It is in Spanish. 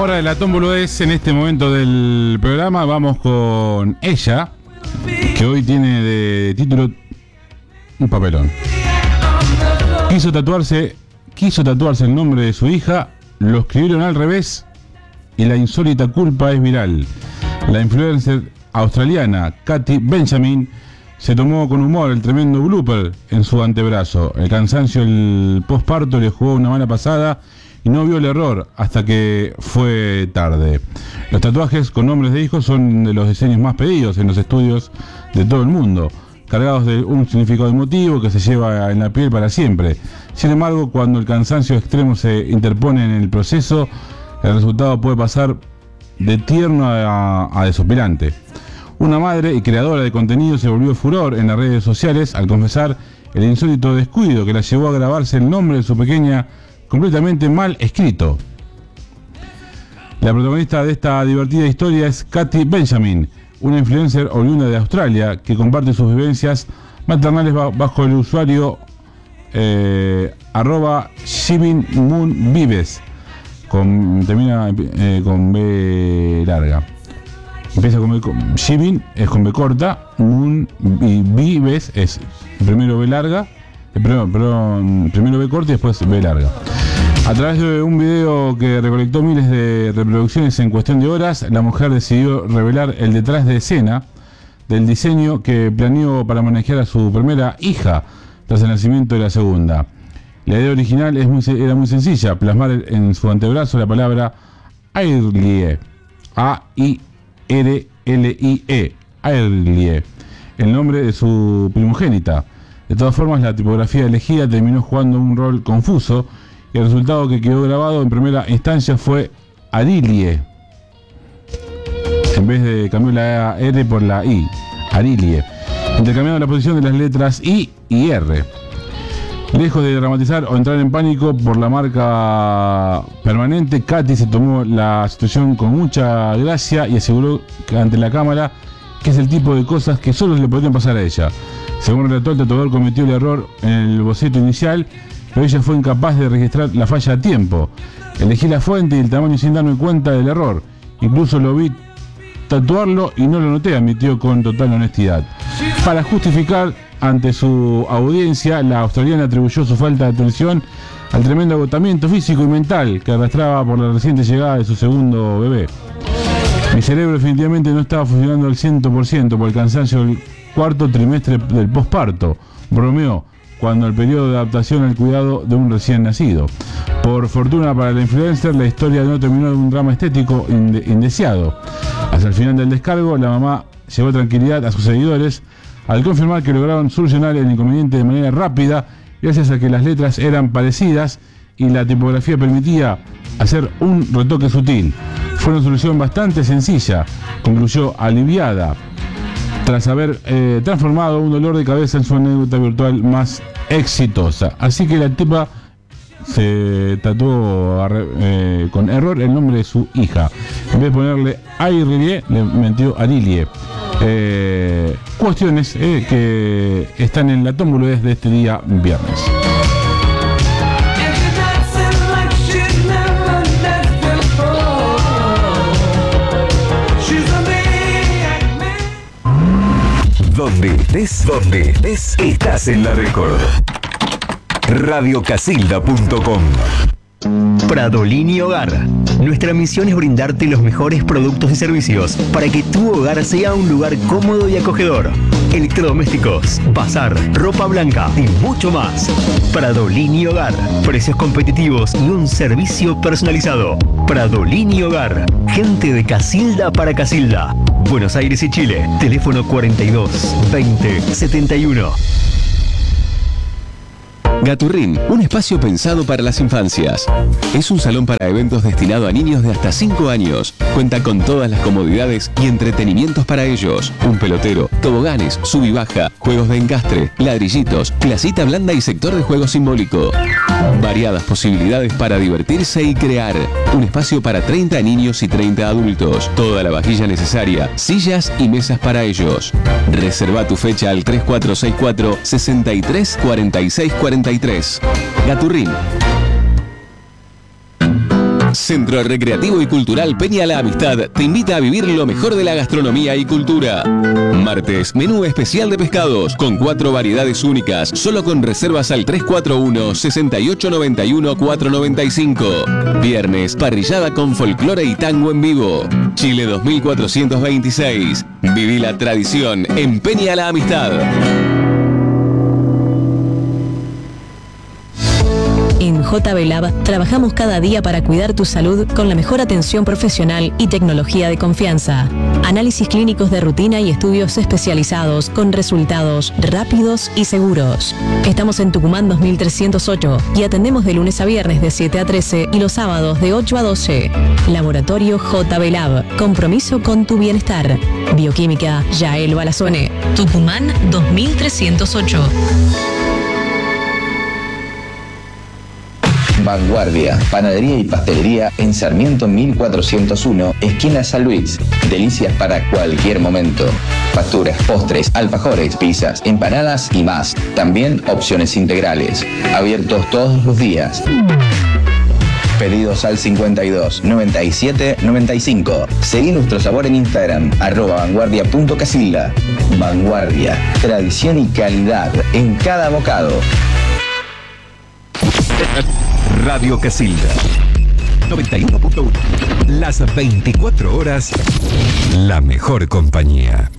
hora de la Boludez en este momento del programa. Vamos con ella, que hoy tiene de título un papelón. Quiso tatuarse el nombre de su hija, lo escribieron al revés y la insólita culpa es viral. La influencer australiana Katy Benjamin se tomó con humor el tremendo blooper en su antebrazo. El cansancio del posparto le jugó una mala pasada y no vio el error hasta que fue tarde. Los tatuajes con nombres de hijos son de los diseños más pedidos en los estudios de todo el mundo, cargados de un significado emotivo que se lleva en la piel para siempre. Sin embargo, cuando el cansancio extremo se interpone en el proceso, el resultado puede pasar de tierno a desopilante. Una madre y creadora de contenido se volvió furor en las redes sociales al confesar el insólito descuido que la llevó a grabarse el nombre de su pequeña completamente mal escrito. La protagonista de esta divertida historia es Katy Benjamin, una influencer oriunda de Australia que comparte sus vivencias maternales bajo el usuario @ShivinMoonVives, termina con B larga. Empieza con B, Shivin es con B corta, Moon y Vives es primero B larga, primero B corta y después B larga. A través de un video que recolectó miles de reproducciones en cuestión de horas, la mujer decidió revelar el detrás de escena del diseño que planeó para homenajear a su primera hija tras el nacimiento de la segunda. La idea original era muy sencilla: plasmar en su antebrazo la palabra Airlie, A-I-R-L-I-E, Airlie, el nombre de su primogénita. De todas formas, la tipografía elegida terminó jugando un rol confuso y el resultado que quedó grabado en primera instancia fue Arilie. En vez de cambiar la R por la I, Arilie, intercambiando la posición de las letras I y R. Lejos de dramatizar o entrar en pánico por la marca permanente, Katy se tomó la situación con mucha gracia y aseguró que ante la cámara que es el tipo de cosas que solo le podrían pasar a ella. Según relató, el tatuador cometió el error en el boceto inicial, pero ella fue incapaz de registrar la falla a tiempo. Elegí la fuente y el tamaño sin darme cuenta del error. Incluso lo vi tatuarlo y no lo noté, admitió con total honestidad. Para justificar ante su audiencia, la australiana atribuyó su falta de atención al tremendo agotamiento físico y mental que arrastraba por la reciente llegada de su segundo bebé. Mi cerebro definitivamente no estaba funcionando al 100% por el cansancio del cuarto trimestre del posparto, bromeó, cuando el periodo de adaptación al cuidado de un recién nacido. Por fortuna para la influencer, la historia no terminó de un drama estético indeseado. Hacia el final del descargo, la mamá llevó tranquilidad a sus seguidores al confirmar que lograron solucionar el inconveniente de manera rápida, gracias a que las letras eran parecidas y la tipografía permitía hacer un retoque sutil. Fue una solución bastante sencilla, concluyó aliviada, tras haber transformado un dolor de cabeza en su anécdota virtual más exitosa. Así que la tipa se tatuó con error el nombre de su hija. En vez de ponerle Airilie, le metió Arilie. Cuestiones que están en la tómbola de este día viernes. Donde estés, estás en la Record. Radiocasilda.com. Pradolini Hogar. Nuestra misión es brindarte los mejores productos y servicios para que tu hogar sea un lugar cómodo y acogedor. Electrodomésticos, bazar, ropa blanca y mucho más. Pradolini Hogar. Precios competitivos y un servicio personalizado. Pradolini Hogar. Gente de Casilda para Casilda. Buenos Aires y Chile. Teléfono 42 20 71. Gaturrín, un espacio pensado para las infancias. Es un salón para eventos destinado a niños de hasta 5 años. Cuenta con todas las comodidades y entretenimientos para ellos. Un pelotero, toboganes, sub y baja, juegos de encastre, ladrillitos, placita blanda y sector de juego simbólico. Variadas posibilidades para divertirse y crear. Un espacio para 30 niños y 30 adultos. Toda la vajilla necesaria, sillas y mesas para ellos. Reserva tu fecha al 3464 63 46 43. Gaturrín. Centro Recreativo y Cultural Peña La Amistad te invita a vivir lo mejor de la gastronomía y cultura. Martes, menú especial de pescados con 4 variedades únicas, solo con reservas al 341-6891-495. Viernes, parrillada con folclore y tango en vivo. Chile 2426. Viví la tradición en Peña La Amistad. En JB Lab trabajamos cada día para cuidar tu salud con la mejor atención profesional y tecnología de confianza. Análisis clínicos de rutina y estudios especializados con resultados rápidos y seguros. Estamos en Tucumán 2308 y atendemos de lunes a viernes de 7 a 13 y los sábados de 8 a 12. Laboratorio JB Lab. Compromiso con tu bienestar. Bioquímica Yael Balazone. Tucumán 2308. Vanguardia, panadería y pastelería en Sarmiento 1401, esquina San Luis. Delicias para cualquier momento. Facturas, postres, alfajores, pizzas, empanadas y más. También opciones integrales. Abiertos todos los días. Pedidos al 52 97 95. Seguí nuestro sabor en Instagram, @vanguardia.casilda. Vanguardia, tradición y calidad en cada bocado. Radio Casilda 91.1. Las 24 horas, la mejor compañía.